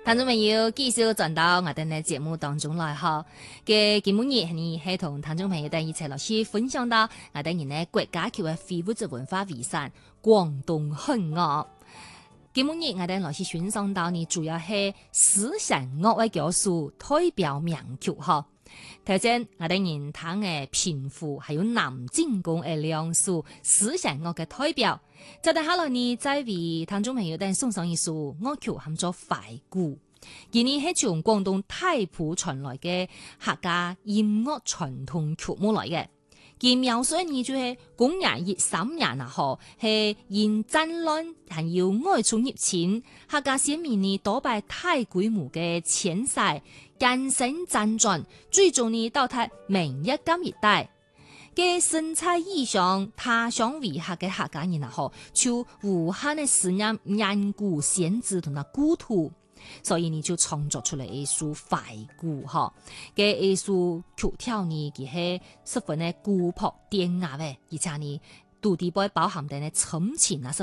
聽眾朋友繼續轉到我哋嘅節目當中來哈，嘅今日你係同聽眾朋友哋一齊落去分享到我哋人嘅國家級嘅非物質文化遺產廣東漢樂。今日我哋落去欣賞到呢，主要係思想樂嘅教書代表名曲哈。頭先我哋人聽嘅平賦，還有南靖公嘅兩首思想樂嘅代表。就等下來呢，再為聽眾朋友哋送上一首樂曲，喊做《懷古》。今年係從廣東太埔傳來嘅客家音樂傳統曲目來嘅。佢描述呢就係公元13年啊，嗬，係因戰亂還有外族入侵，客家先民呢多拜大規模嘅遷徙、艱辛輾轉，最終呢到達明一金一帶。嘅身在異鄉他鄉為客嘅客家人啊，嗬，就無限嘅思念遠古先祖同埋故土，所以你就創作出嚟一首懷古嗬嘅一首曲調呢，佢係十分嘅古樸典雅嘅，而且呢，土地背包含嘅呢深情啊，十